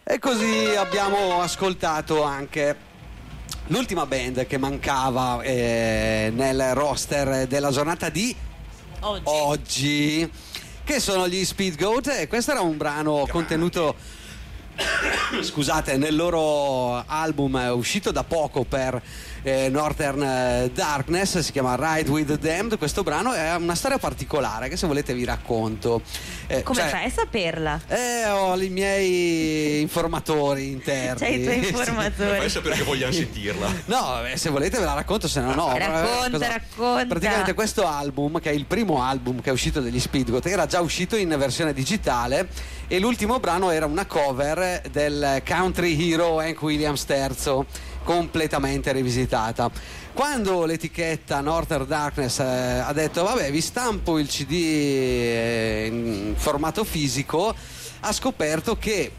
E così abbiamo ascoltato anche l'ultima band che mancava nel roster della giornata di oggi, che sono gli Speed Goat, e questo era un brano contenuto scusate, nel loro album uscito da poco per Northern Darkness, si chiama Ride with the Damned. Questo brano è una storia particolare che, se volete, vi racconto. Come fai a saperla? Ho i miei informatori interni. C'hai i tuoi informatori. Fai sapere che vogliamo sentirla. No, se volete ve la racconto, se no. Racconta. Praticamente questo album, che è il primo album che è uscito degli Speed Goat, era già uscito in versione digitale, e l'ultimo brano era una cover del Country Hero Hank Williams III, completamente rivisitata. Quando l'etichetta Northern Darkness ha detto vabbè, vi stampo il CD in formato fisico, ha scoperto che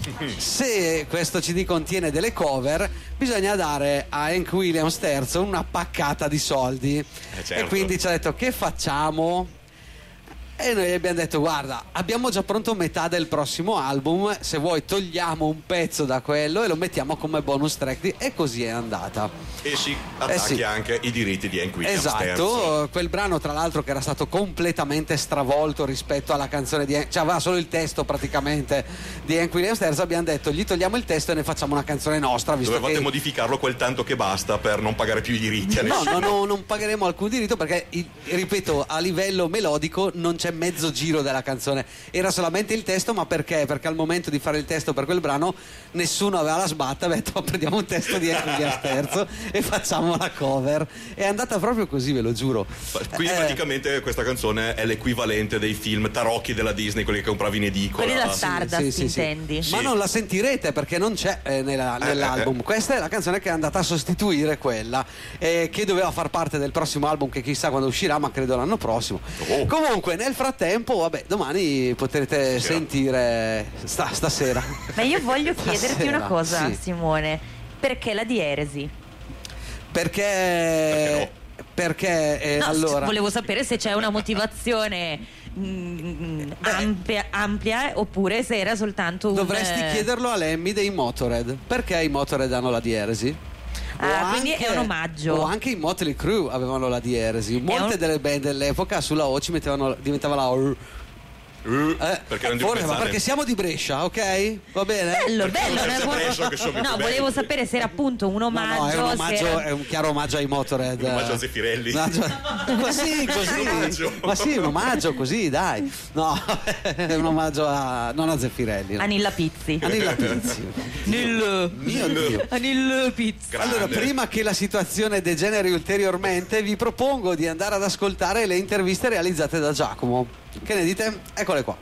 se questo CD contiene delle cover bisogna dare a Hank Williams III una paccata di soldi. Certo. E quindi ci ha detto: che facciamo? E noi abbiamo detto: guarda, abbiamo già pronto metà del prossimo album, se vuoi togliamo un pezzo da quello e lo mettiamo come bonus track. E così è andata. E si attacchi anche i diritti di Hank Williams. Esatto, quel brano tra l'altro che era stato completamente stravolto rispetto alla canzone di cioè aveva solo il testo praticamente di Hank Williams III. Abbiamo detto: gli togliamo il testo e ne facciamo una canzone nostra, visto dovevate che modificarlo quel tanto che basta per non pagare più i diritti. No, non pagheremo alcun diritto, perché ripeto, a livello melodico non c'è mezzo giro della canzone, era solamente il testo. Ma perché? Perché al momento di fare il testo per quel brano nessuno aveva la sbatta, aveva detto: prendiamo un testo di Hank Williams III e facciamo la cover. È andata proprio così, ve lo giuro. Quindi praticamente questa canzone è l'equivalente dei film tarocchi della Disney, quelli che compravi in edicola. Quelli da Stardust, intendi? Sì. Ma non la sentirete perché non c'è nell'album. Questa è la canzone che è andata a sostituire quella, che doveva far parte del prossimo album, che chissà quando uscirà, ma credo l'anno prossimo. Comunque nel frattempo, vabbè, domani potrete sentire stasera. Ma io voglio chiederti una cosa, sì. Simone: perché la dieresi? Perché allora volevo sapere se c'è una motivazione ampia oppure se era soltanto dovresti chiederlo a Lemmy dei Motorhead, perché i Motorhead hanno la dieresi. Quindi è un omaggio. O anche i Motley Crue avevano la dieresi. Molte delle band dell'epoca sulla O diventava la O. Perché non forse, ma perché siamo di Brescia, ok? Va bene? Bello. No, volevo sapere se era appunto un omaggio. No, è un omaggio, è un chiaro omaggio ai Motorhead. Un omaggio a Zeffirelli. Così. Ma sì, un omaggio così, dai. No, è un omaggio non a Zeffirelli. No. Anilla Pizzi. Mio Dio. Anilla Pizzi. Grande. Allora, prima che la situazione degeneri ulteriormente, vi propongo di andare ad ascoltare le interviste realizzate da Giacomo. Che ne dite? Eccole qua.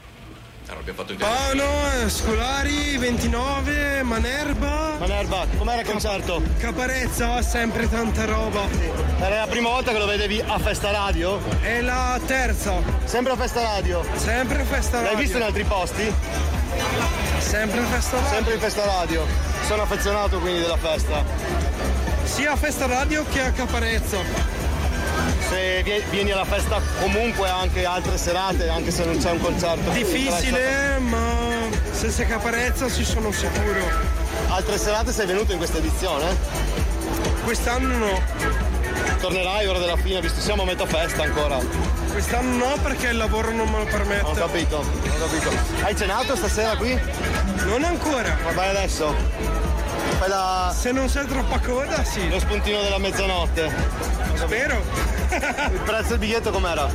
Pano, Scolari, 29, Manerba, com'era il concerto? Caparezza, sempre tanta roba. Era la prima volta che lo vedevi a Festa Radio? È la terza. Sempre a Festa Radio? Sempre a Festa Radio. L'hai visto in altri posti? Sempre a Festa Radio. Sempre in Festa Radio. Sono affezionato quindi della festa. Sia a Festa Radio che a Caparezza. Se vieni alla festa comunque anche altre serate, anche se non c'è un concerto. Difficile, ma se sei Caparezza ci sono sicuro. Altre serate sei venuto in questa edizione? Quest'anno no. Tornerai ora della fine, visto siamo a metà festa ancora. Quest'anno no, perché il lavoro non me lo permette. Ho capito. Hai cenato stasera qui? Non ancora. Ma vai adesso. Se non c'è troppa coda, sì. Lo spuntino della mezzanotte. Spero. Il prezzo del biglietto com'era?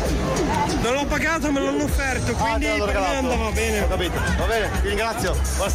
Non l'ho pagato, me l'hanno offerto, quindi per me andava bene. Ho capito. Va bene, ti ringrazio.